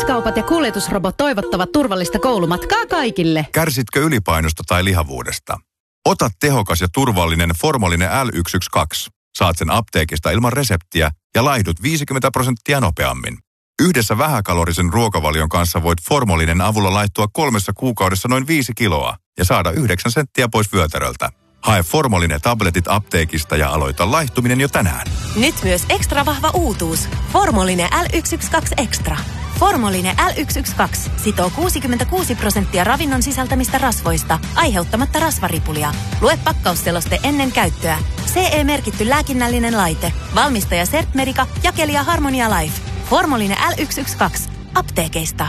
S-kaupat ja kuljetusrobot toivottavat turvallista koulumatkaa kaikille. Kärsitkö ylipainosta tai lihavuudesta? Ota tehokas ja turvallinen Formoline L112. Saat sen apteekista ilman reseptiä ja laihdut 50% nopeammin. Yhdessä vähäkalorisen ruokavalion kanssa voit Formolinen avulla laihtua 3 kuukaudessa noin 5 kiloa ja saada 9 senttiä pois vyötäröltä. Hae Formoline-tabletit apteekista ja aloita laihtuminen jo tänään. Nyt myös ekstra vahva uutuus. Formoline L112 Extra. Formoline L112 sitoo 66% ravinnon sisältämistä rasvoista, aiheuttamatta rasvaripulia. Lue pakkausseloste ennen käyttöä. CE-merkitty lääkinnällinen laite. Valmistaja Certmedica, jakelija Harmonia Life. Formoline L112. Apteekeista.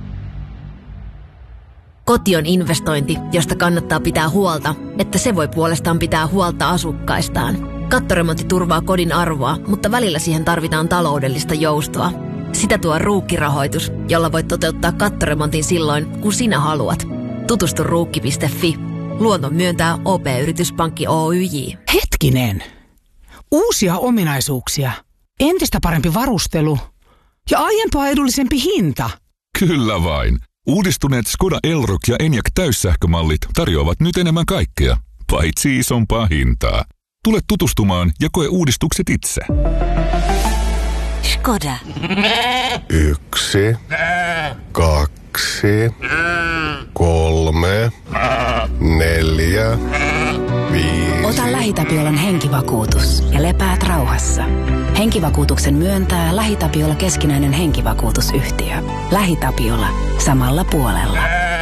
Koti on investointi, josta kannattaa pitää huolta, että se voi puolestaan pitää huolta asukkaistaan. Kattoremontti turvaa kodin arvoa, mutta välillä siihen tarvitaan taloudellista joustoa. Sitä tuo Ruukki-rahoitus, jolla voit toteuttaa kattoremontin silloin, kun sinä haluat. Tutustu ruukki.fi. Luoton myöntää OP-yrityspankki Oyj. Hetkinen! Uusia ominaisuuksia, entistä parempi varustelu ja aiempaa edullisempi hinta. Kyllä vain. Uudistuneet Skoda Elroq ja Enyaq täyssähkömallit tarjoavat nyt enemmän kaikkea, paitsi isompaa hintaa. Tule tutustumaan ja koe uudistukset itse. Skoda. 1, 2, 3, 4, 5. Ota LähiTapiolan henkivakuutus ja lepäät rauhassa. Henkivakuutuksen myöntää LähiTapiola keskinäinen henkivakuutusyhtiö. LähiTapiola. Samalla puolella.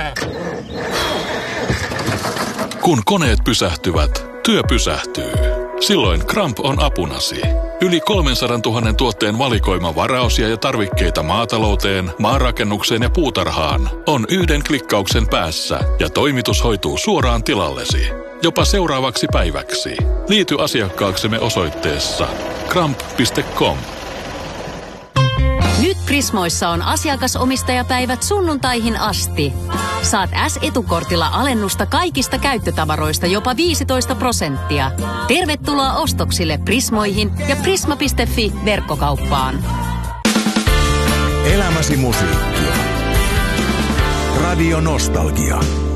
Kun koneet pysähtyvät, työ pysähtyy. Silloin Kramp on apunasi. Yli 300 000 tuotteen valikoima varaosia ja tarvikkeita maatalouteen, maanrakennukseen ja puutarhaan on yhden klikkauksen päässä ja toimitus hoituu suoraan tilallesi. Jopa seuraavaksi päiväksi. Liity asiakkaaksemme osoitteessa kramp.com. Nyt Prismoissa on asiakasomistajapäivät sunnuntaihin asti. Saat S-etukortilla alennusta kaikista käyttötavaroista jopa 15%. Tervetuloa ostoksille Prismoihin ja prisma.fi verkkokauppaan. Elämäsi musiikkia. Radio Nostalgia.